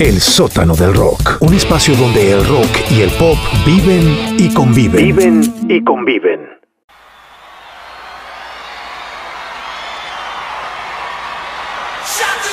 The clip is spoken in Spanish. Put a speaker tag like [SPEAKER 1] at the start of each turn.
[SPEAKER 1] El sótano del rock, un espacio donde el rock y el pop viven y conviven.
[SPEAKER 2] Viven y conviven.
[SPEAKER 3] Shut